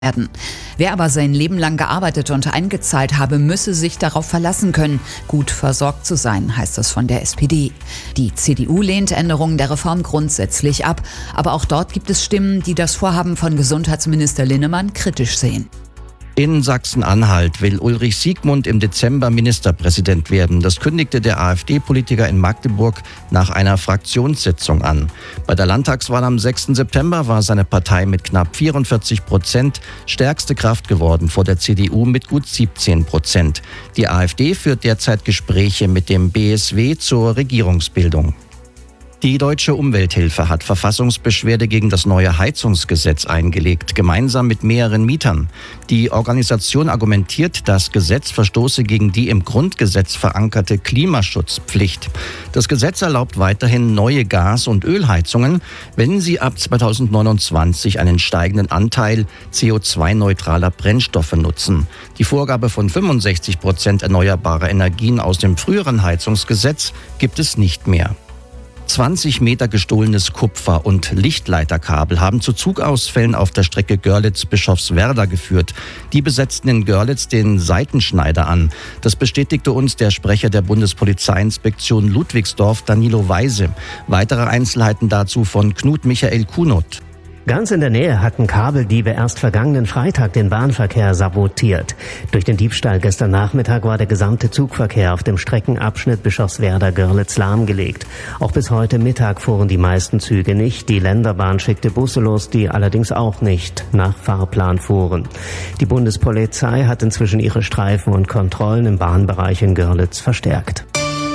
werden. Wer aber sein Leben lang gearbeitet und eingezahlt habe, müsse sich darauf verlassen können, gut versorgt zu sein, heißt es von der SPD. Die CDU lehnt Änderungen der Reform grundsätzlich ab, aber auch dort gibt es Stimmen, die das Vorhaben von Gesundheitsminister Linnemann kritisch sehen. In Sachsen-Anhalt will Ulrich Siegmund im Dezember Ministerpräsident werden. Das kündigte der AfD-Politiker in Magdeburg nach einer Fraktionssitzung an. Bei der Landtagswahl am 6. September war seine Partei mit knapp 44% stärkste Kraft geworden, vor der CDU mit gut 17%. Die AfD führt derzeit Gespräche mit dem BSW zur Regierungsbildung. Die Deutsche Umwelthilfe hat Verfassungsbeschwerde gegen das neue Heizungsgesetz eingelegt, gemeinsam mit mehreren Mietern. Die Organisation argumentiert, das Gesetz verstoße gegen die im Grundgesetz verankerte Klimaschutzpflicht. Das Gesetz erlaubt weiterhin neue Gas- und Ölheizungen, wenn sie ab 2029 einen steigenden Anteil CO2-neutraler Brennstoffe nutzen. Die Vorgabe von 65% erneuerbarer Energien aus dem früheren Heizungsgesetz gibt es nicht mehr. 20 Meter gestohlenes Kupfer- und Lichtleiterkabel haben zu Zugausfällen auf der Strecke Görlitz-Bischofswerda geführt. Die besetzten in Görlitz den Seitenschneider an. Das bestätigte uns der Sprecher der Bundespolizeiinspektion Ludwigsdorf, Danilo Weise. Weitere Einzelheiten dazu von Knut Michael Kunot. Ganz in der Nähe hatten Kabeldiebe erst vergangenen Freitag den Bahnverkehr sabotiert. Durch den Diebstahl gestern Nachmittag war der gesamte Zugverkehr auf dem Streckenabschnitt Bischofswerda-Görlitz lahmgelegt. Auch bis heute Mittag fuhren die meisten Züge nicht. Die Länderbahn schickte Busse los, die allerdings auch nicht nach Fahrplan fuhren. Die Bundespolizei hat inzwischen ihre Streifen und Kontrollen im Bahnbereich in Görlitz verstärkt.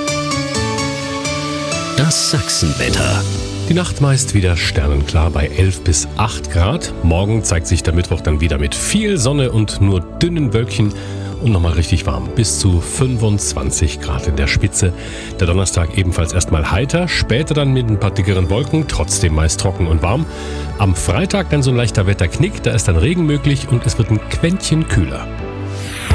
Das Sachsenwetter. Die Nacht meist wieder sternenklar bei 11 bis 8 Grad. Morgen zeigt sich der Mittwoch dann wieder mit viel Sonne und nur dünnen Wölkchen und nochmal richtig warm. Bis zu 25 Grad in der Spitze. Der Donnerstag ebenfalls erstmal heiter, später dann mit ein paar dickeren Wolken, trotzdem meist trocken und warm. Am Freitag dann so ein leichter Wetterknick, da ist dann Regen möglich und es wird ein Quäntchen kühler.